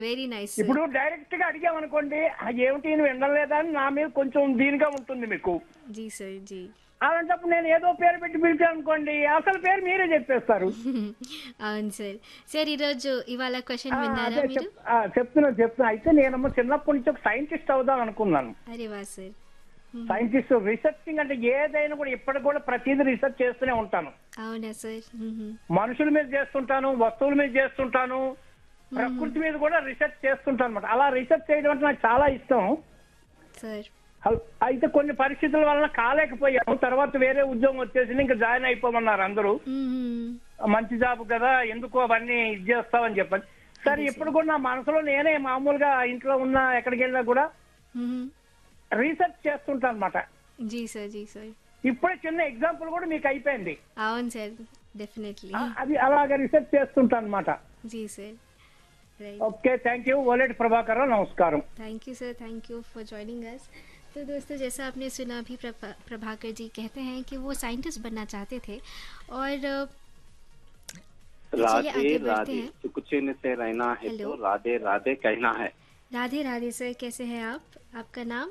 Very nice sir. ఇప్పుడు direct గా అడిగామనుకోండి, ఏమిటి నువ్వు వినలేదా అని నా మీద కొంచెం దీనిగా ఉంటుంది మీకు. G sir G. అలాంటప్పుడు నేను ఏదో పేరు పెట్టి పిలిచాను అనుకోండి, అసలు పేరు మీరే చెప్పేస్తారు. అవును సార్. సార్ ఇవాళ క్వశ్చన్ విన్నారా అదే మీరు? చెప్తున్నా. అయితే నేనమ్మ చిన్నప్పటి నుంచి ఒక సైంటిస్ట్ అవుదాం అనుకున్నాను. అరే వా సార్. సైంటిస్ట్ రీసెర్చింగ్ అంటే ఏదైనా కూడా ఇప్పటికి కూడా ప్రతిదీ రీసెర్చ్ చేస్తూనే ఉంటాను. అవునా సార్. మనుషుల మీద చేస్తుంటాను, వస్తువుల మీద చేస్తుంటాను, ప్రకృతి మీద కూడా రీసెర్చ్ చేస్తుంటాను అనమాట. అలా రీసెర్చ్ చేయడం అంటే నాకు చాలా ఇష్టం. సార్ అయితే కొన్ని పరిస్థితుల వలన కాలేకపోయాము. తర్వాత వేరే ఉద్యోగం వచ్చేసింది, ఇంకా జాయిన్ అయిపోమన్నారు అందరూ. మంచి జాబ్ కదా, ఎందుకు అవన్నీ ఇది చేస్తావని చెప్పని. సరే, ఇప్పుడు కూడా నా మనసులో నేనే మామూలుగా ఇంట్లో ఉన్న ఎక్కడికి వెళ్ళినా కూడా రీసెర్చ్ చేస్తుంటాను అనమాట. G sir G sir. ఇప్పుడే చిన్న ఎగ్జాంపుల్ కూడా మీకు అయిపోయింది. అవును సార్, డెఫినెట్లీ. అది అలాగే రీసెర్చ్ చేస్తుంటాను అనమాట. G sir. Okay, thank you. Violet Prabhakar, नमस्कार। Thank you sir, thank you for joining us. तो दोस्तों, जैसा आपने सुना अभी प्रभाकर जी कहते हैं कि वो साइंटिस्ट बनना चाहते थे और चलिए आगे बढ़ते हैं। सुकुचिन से रहना है हेलो। तो राधे राधे कहना है। राधे राधे सर, कैसे हैं आप? आपका नाम?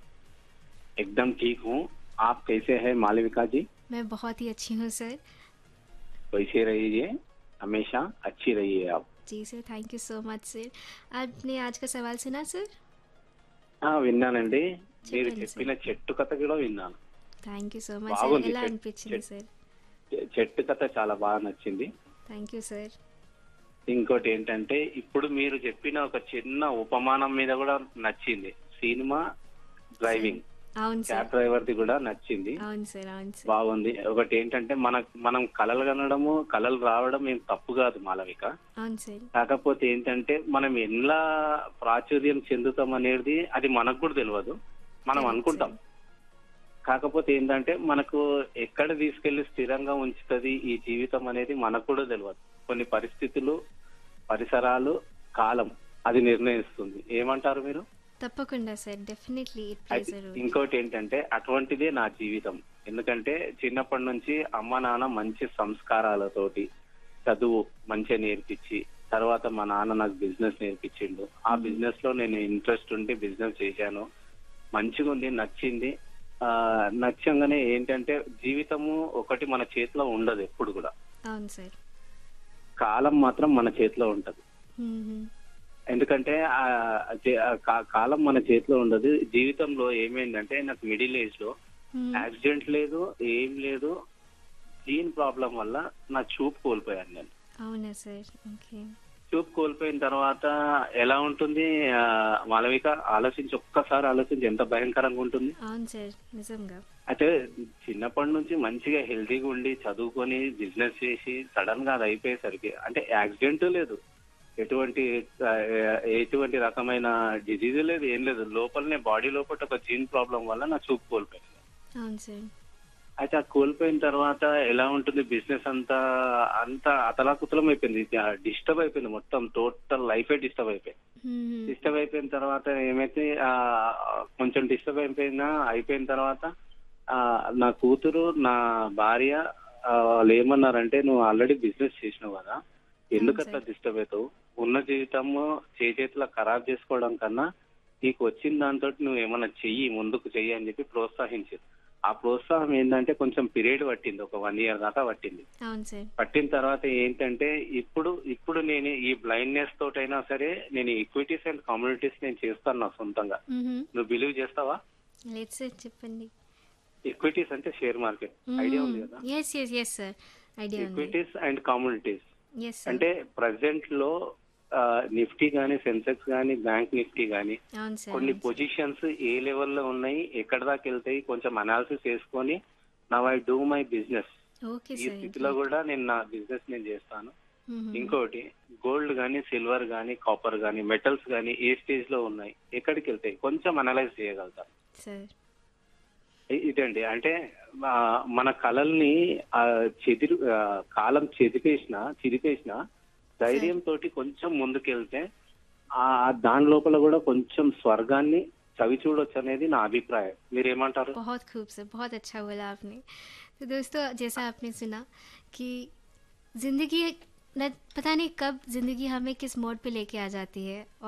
एकदम ठीक हूँ। आप कैसे हैं मालविका जी? मैं बहुत ही अच्छी हूँ सर। वैसे रहिए, हमेशा अच्छी रहिए आप। जी sir, thank you so much sir. आपने आज का सवाल सुना सर? విన్నానండి. మీరు చెప్పండి చెప్పిన చెట్టు కథ కూడా విన్నాను. Thank you so much sir. బాగుంది. ఎలా అనిపించింది సార్? చెట్టు కథ చాలా బాగా నచ్చింది. Thank you sir. ఇంకోటి ఏంటంటే, ఇప్పుడు మీరు చెప్పిన ఒక చిన్న ఉపమానం మీద కూడా నచ్చింది. సినిమా, డ్రైవింగ్, అవును సార్. క్యాబ్ డ్రైవర్ ది కూడా నచ్చింది. అవును సార్, అవును సార్. బాగుంది. ఒకటి ఏంటంటే, మనం కలలు కనడము, కలలు రావడం ఏం తప్పు కాదు మాలవిక. అవును సార్. కాకపోతే ఏంటంటే, మనం ఎలా ప్రాచుర్యం చెందుతాం అనేది అది మనకు కూడా తెలియదు. మనం అనుకుంటాం. కాకపోతే ఏంటంటే, మనకు ఎక్కడ తీసుకెళ్లి స్థిరంగా ఉంచుతుంది ఈ జీవితం అనేది మనకు కూడా తెలియదు. కొన్ని పరిస్థితులు, పరిసరాలు, కాలం అది నిర్ణయిస్తుంది. ఏమంటారు మీరు? తప్పకుండా sir, definitely it place a role. ఇంకోటి ఏంటంటే, అటువంటిదే నా జీవితం. ఎందుకంటే చిన్నప్పటి నుంచి అమ్మ నాన్న మంచి సంస్కారాలతోటి చదువు మంచిగా నేర్పించి, తర్వాత మా నాన్న నాకు బిజినెస్ నేర్పించిండు. ఆ బిజినెస్ లో నేను ఇంట్రెస్ట్ ఉండి బిజినెస్ చేశాను. మంచిగా ఉంది, నచ్చింది. నచ్చంగానే ఏంటంటే, జీవితము ఒకటి మన చేతిలో ఉండదు ఎప్పుడు కూడా. అవును సార్. కాలం మాత్రం మన చేతిలో ఉంటది. ఎందుకంటే కాలం మన చేతిలో ఉండదు. జీవితంలో ఏమైందంటే, నాకు మిడిల్ ఏజ్ లో యాక్సిడెంట్ లేదు, ఏం లేదు. దీని ప్రాబ్లం వల్ల నా చూపు కోల్పోయాను నేను. అవునా సార్? ఓకే. చూపు కోల్పోయిన తర్వాత ఎలా ఉంటుంది మాలవిక? ఒక్కసారి ఆలోచించి ఎంత భయంకరంగా ఉంటుంది. అవును సార్, నిజంగా. అయితే చిన్నప్పటి నుంచి మంచిగా హెల్తీగా ఉండి చదువుకొని బిజినెస్ చేసి సడన్ గా అది అయిపోయేసరికి, అంటే యాక్సిడెంట్ లేదు, ఎటువంటి రకమైన డిజీజ్ లేదు, ఏం లేదు. లోపలనే బాడీ లోపల ఒక జీన్ ప్రాబ్లం వల్ల నా చూపు కోల్పోయింది. అవును సార్. అయితే ఆ కోల్పోయిన తర్వాత ఎలా ఉంటుంది, బిజినెస్ అంతా అతలాకుతలం అయిపోయింది, డిస్టర్బ్ అయిపోయింది. మొత్తం టోటల్ లైఫే డిస్టర్బ్ అయిపోయింది. డిస్టర్బ్ అయిపోయిన తర్వాత ఏమైతే కొంచెం డిస్టర్బ్ అయిపోయిన తర్వాత నా కూతురు, నా భార్య వాళ్ళు ఏమన్నారంటే, నువ్వు ఆల్రెడీ బిజినెస్ చేసినావు కదా, ఎందుకట్లా డిస్టర్బ్ అవుతావు? ఉన్న జీవితము చేతిలో ఖరాబ్ చేసుకోవడం కన్నా నీకు వచ్చిన దాంతో నువ్వు ఏమన్నా ముందుకు చెయ్యి అని చెప్పి ప్రోత్సహించారు. ఆ ప్రోత్సాహం ఏంటంటే కొంచెం పీరియడ్ పట్టింది, ఒక 1 year దాకా పట్టింది. పట్టిన తర్వాత ఏంటంటే, ఇప్పుడు నేను ఈ బ్లైండ్నెస్ తోటైనా సరే నేను ఈక్విటీస్ అండ్ కమ్యూనిటీస్ నేను చేస్తాను నా సొంతంగా. నువ్వు బిలీవ్ చేస్తావా? లేదు సార్, చెప్పండి. ఈక్విటీస్ అంటే షేర్ మార్కెట్ ఐడియా ఉంది కదా? ఈక్విటీస్ అండ్ కమ్యూనిటీస్ అంటే ప్రెసెంట్ లో నిఫ్టీ గానీ, సెన్సెక్స్ గానీ, బ్యాంక్ నిఫ్టీ గానీ కొన్ని పొజిషన్స్ ఏ లెవెల్లో ఉన్నాయి, ఎక్కడ దాకా వెళ్తాయి, కొంచెం అనాలిసిస్ చేసుకొని now I do my business. ఈ స్థితిలో కూడా నేను నా బిజినెస్ నేను చేస్తాను. ఇంకోటి, గోల్డ్ గానీ, సిల్వర్ గానీ, కాపర్ గానీ, మెటల్స్ గానీ ఏ స్టేజ్ లో ఉన్నాయి, ఎక్కడికి వెళ్తాయి, కొంచెం అనలైజ్ చేయగలుగుతాను. ఇదండి. అంటే మన కళల్ని కాలం చిదిపేసిన ధైర్యంతో కొంచెం ముందుకెళ్తే దాని లోపల కూడా కొంచెం స్వర్గాన్ని చవి చూడొచ్చు అనేది నా అభిప్రాయం. మీరేమంటారు? बहुत खूब सर, बहुत अच्छा बोला आपने। तो दोस्तों, जैसा आपने सुना कि जिंदगी न पता नहीं कब ज़िंदगी हमें किस मोड़ पे लेके आ जाती है